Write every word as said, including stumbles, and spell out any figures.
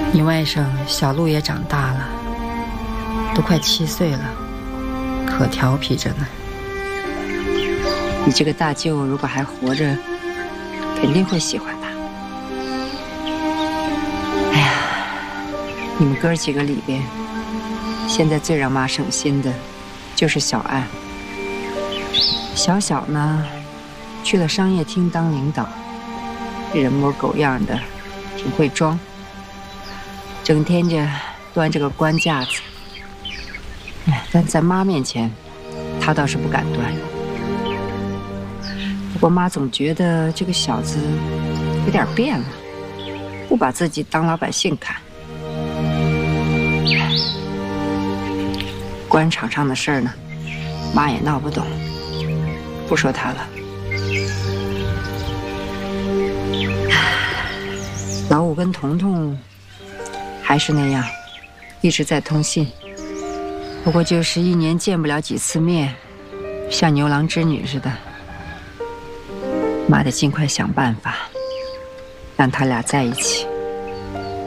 你外甥小鹿也长大了，都快七岁了，可调皮着呢。你这个大舅如果还活着，肯定会喜欢他。哎呀，你们哥几个里边，现在最让妈省心的，就是小安。小小呢，去了商业厅当领导，人模狗样的，挺会装。整天着端着个官架子，哎，但在妈面前，他倒是不敢端。不过妈总觉得这个小子有点变了，不把自己当老百姓看。官场上的事儿呢，妈也闹不懂，不说他了。老五跟彤彤还是那样，一直在通信，不过就是一年见不了几次面，像牛郎织女似的。妈得尽快想办法，让他俩在一起。